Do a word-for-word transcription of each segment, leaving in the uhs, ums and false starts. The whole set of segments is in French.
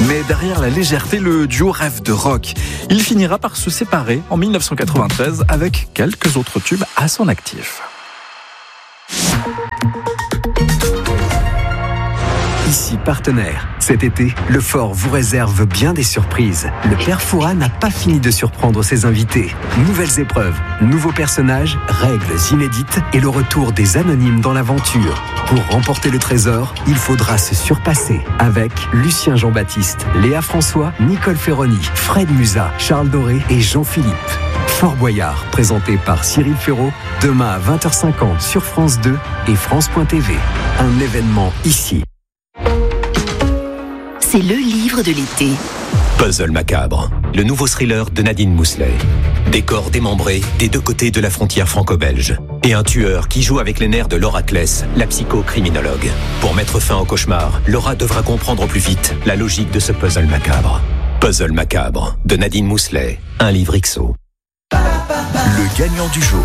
Mais derrière la légèreté, le duo rêve de rock. Il finira par se séparer en dix-neuf cent quatre-vingt-treize avec quelques autres tubes à son actif. Ici Partenaire. Cet été, le Fort vous réserve bien des surprises. Le Père Fouras n'a pas fini de surprendre ses invités. Nouvelles épreuves, nouveaux personnages, règles inédites et le retour des anonymes dans l'aventure. Pour remporter le trésor, il faudra se surpasser avec Lucien Jean-Baptiste, Léa François, Nicole Ferroni, Fred Musa, Charles Doré et Jean-Philippe. Fort Boyard, présenté par Cyril Ferraud, demain à vingt heures cinquante sur France deux et France point T V. Un événement ici. C'est le livre de l'été. Puzzle macabre, le nouveau thriller de Nadine Mousselet. Décor démembré des deux côtés de la frontière franco-belge. Et un tueur qui joue avec les nerfs de Laura Kless, la psychocriminologue. Pour mettre fin au cauchemar, Laura devra comprendre au plus vite la logique de ce puzzle macabre. Puzzle macabre, de Nadine Mousselet, un livre X O. Le gagnant du jour.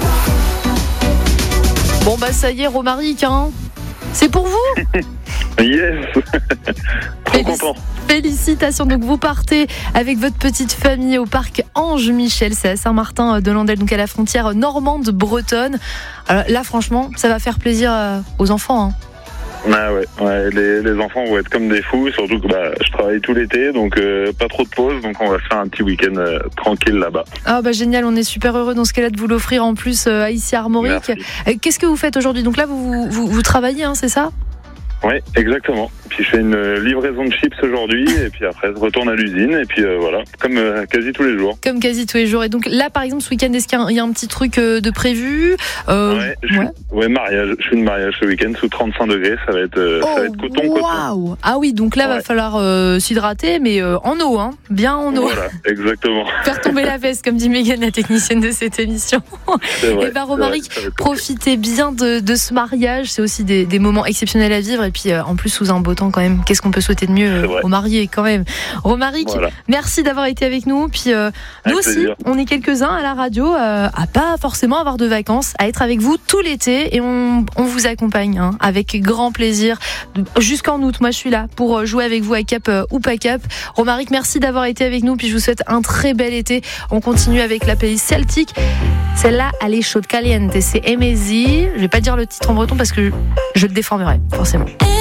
Bon bah ça y est, Romaric, hein. C'est pour vous. Yes. Trop Félic- content. Félicitations, donc vous partez avec votre petite famille au parc Ange Michel, c'est à Saint-Martin-de-Landelle, donc à la frontière normande-bretonne. Alors là franchement, ça va faire plaisir aux enfants, hein. Ah ouais, ouais les, les enfants vont être comme des fous, surtout que bah, je travaille tout l'été, donc euh, pas trop de pause, donc on va faire un petit week-end euh, tranquille là-bas. Ah bah génial, on est super heureux dans ce cas-là de vous l'offrir en plus euh, à ici à Armorique. Merci. Qu'est-ce que vous faites aujourd'hui? Donc là vous, vous, vous travaillez, hein, c'est ça? Oui, exactement. Puis je fais une livraison de chips aujourd'hui, et puis après je retourne à l'usine, et puis euh, voilà, comme euh, quasi tous les jours. Comme quasi tous les jours. Et donc là, par exemple, ce week-end, est-ce qu'il y a un, il y a un petit truc euh, de prévu? euh, Ouais, je, ouais. ouais, mariage. Je fais une mariage ce week-end sous trente-cinq degrés, ça va être, euh, Oh, ça va être coton, coton. waouh! Ah oui, donc là, Ouais. va falloir euh, s'hydrater, mais euh, en eau, hein, bien en eau. Voilà, exactement. Faire tomber la veste, comme dit Mégane, la technicienne de cette émission. C'est vrai. Et ben c'est Romaric, vrai, ça va être profitez bien de, de ce mariage. C'est aussi des, des moments exceptionnels à vivre. Et puis, euh, en plus, sous un beau temps, quand même, qu'est-ce qu'on peut souhaiter de mieux C'est euh, vrai. aux mariés, quand même. Romaric, Voilà. merci d'avoir été avec nous. Puis, euh, nous Avec aussi, plaisir. on est quelques-uns à la radio euh, à pas forcément avoir de vacances, à être avec vous tout l'été. Et on, on vous accompagne, hein, avec grand plaisir. Jusqu'en août, moi, je suis là pour jouer avec vous à Cap euh, ou pas Cap. Romaric, merci d'avoir été avec nous. Puis, je vous souhaite un très bel été. On continue avec la playlist celtique. Celle-là, elle est chaude, caliente. C'est Emezi. Je vais pas dire le titre en breton parce que je le déformerai, forcément.